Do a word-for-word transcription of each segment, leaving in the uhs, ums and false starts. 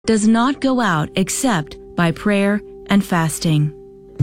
does not go out except by prayer and fasting.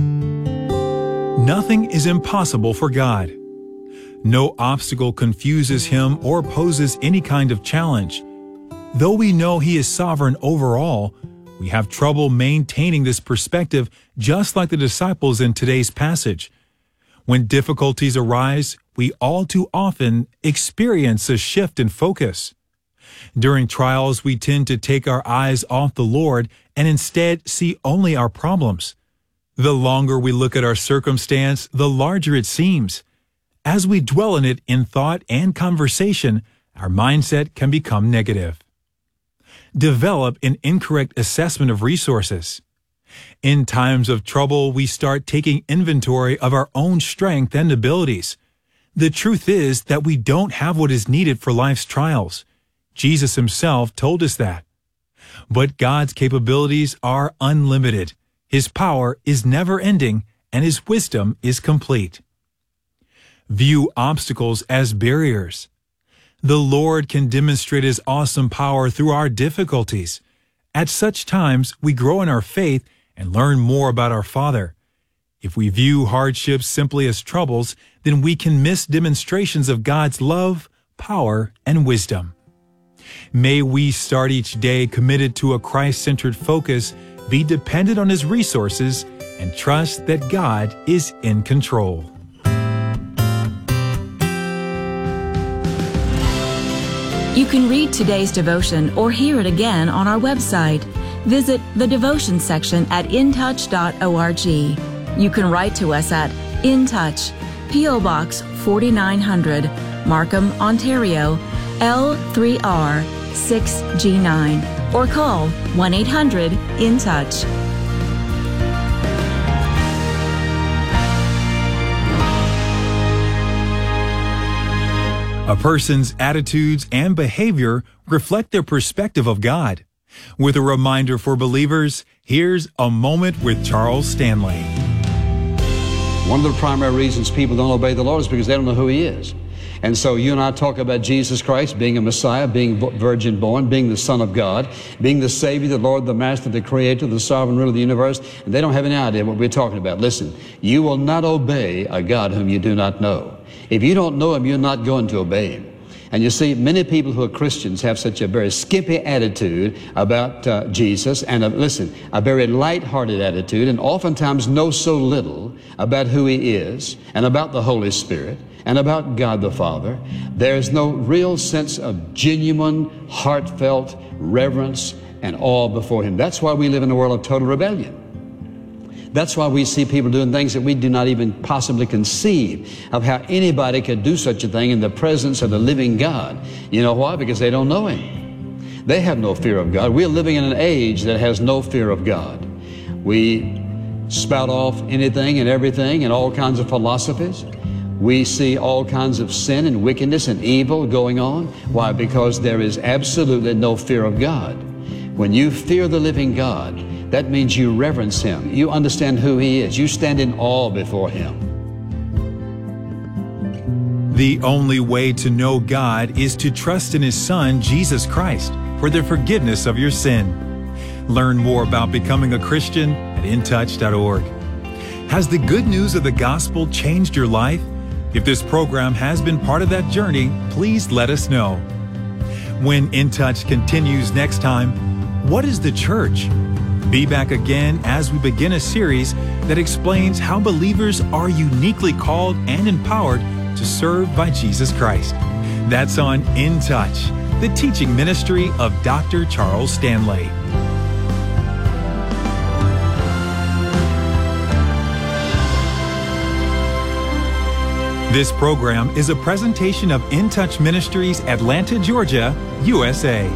Nothing is impossible for God. No obstacle confuses Him or poses any kind of challenge. Though we know He is sovereign over all, we have trouble maintaining this perspective, just like the disciples in today's passage. When difficulties arise, we all too often experience a shift in focus. During trials, we tend to take our eyes off the Lord and instead see only our problems. The longer we look at our circumstance, the larger it seems. As we dwell in it in thought and conversation, our mindset can become negative. Develop an incorrect assessment of resources. In times of trouble, we start taking inventory of our own strength and abilities. The truth is that we don't have what is needed for life's trials. Jesus Himself told us that. But God's capabilities are unlimited. His power is never-ending, and His wisdom is complete. View obstacles as barriers. The Lord can demonstrate His awesome power through our difficulties. At such times, we grow in our faith and learn more about our Father. If we view hardships simply as troubles, then we can miss demonstrations of God's love, power, and wisdom. May we start each day committed to a Christ-centered focus, be dependent on His resources, and trust that God is in control. You can read today's devotion or hear it again on our website. Visit the devotion section at in touch dot org. You can write to us at In Touch, P O Box forty-nine hundred, Markham, Ontario, L three R six G nine, or call one eight hundred in touch. A person's attitudes and behavior reflect their perspective of God. With a reminder for believers, here's A Moment with Charles Stanley. One of the primary reasons people don't obey the Lord is because they don't know who He is. And so you and I talk about Jesus Christ being a Messiah, being virgin born, being the Son of God, being the Savior, the Lord, the Master, the Creator, the sovereign ruler of the universe, and they don't have any idea what we're talking about. Listen, you will not obey a God whom you do not know. If you don't know Him, you're not going to obey Him. And you see, many people who are Christians have such a very skimpy attitude about uh, Jesus, and uh, listen, a very light-hearted attitude, and oftentimes know so little about who He is, and about the Holy Spirit, and about God the Father. There's no real sense of genuine, heartfelt reverence and awe before Him. That's why we live in a world of total rebellion. That's why we see people doing things that we do not even possibly conceive of how anybody could do such a thing in the presence of the living God. You know why? Because they don't know Him. They have no fear of God. We're living in an age that has no fear of God. We spout off anything and everything and all kinds of philosophies. We see all kinds of sin and wickedness and evil going on. Why? Because there is absolutely no fear of God. When you fear the living God, that means you reverence Him. You understand who He is. You stand in awe before Him. The only way to know God is to trust in His Son, Jesus Christ, for the forgiveness of your sin. Learn more about becoming a Christian at in touch dot org. Has the good news of the gospel changed your life? If this program has been part of that journey, please let us know. When In Touch continues next time, what is the church? Be back again as we begin a series that explains how believers are uniquely called and empowered to serve by Jesus Christ. That's on In Touch, the teaching ministry of Doctor Charles Stanley. This program is a presentation of In Touch Ministries, Atlanta, Georgia, U S A.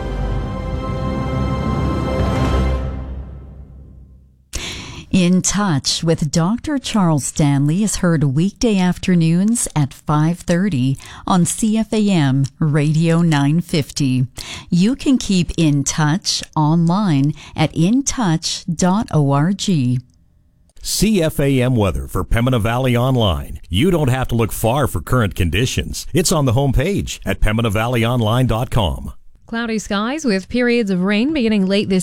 In Touch with Doctor Charles Stanley is heard weekday afternoons at five thirty on C F A M Radio nine fifty. You can keep in touch online at in touch dot org. C F A M weather for Pembina Valley Online. You don't have to look far for current conditions. It's on the homepage at pembina valley online dot com. Cloudy skies with periods of rain beginning late this